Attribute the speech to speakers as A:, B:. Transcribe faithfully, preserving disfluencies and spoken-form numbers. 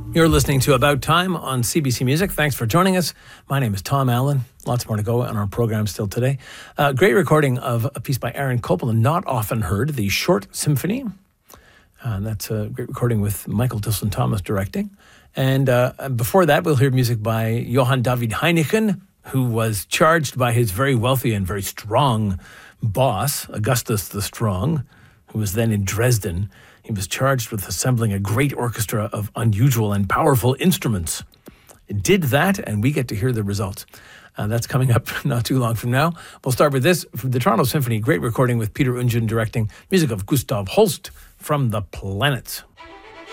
A: You're listening to About Time on C B C Music. Thanks for joining us. My name is Tom Allen. Lots more to go on our program still today. Uh, great recording of a piece by Aaron Copland, not often heard, the Short Symphony. Uh, that's a great recording with Michael Tilson Thomas directing. And uh, before that, we'll hear music by Johann David Heineken, who was charged by his very wealthy and very strong boss, Augustus the Strong, who was then in Dresden. He was charged with assembling a great orchestra of unusual and powerful instruments. It did that, and we get to hear the results. Uh, that's coming up not too long from now. We'll start with this from the Toronto Symphony. Great recording with Peter Ungen directing. Music of Gustav Holst from The Planets.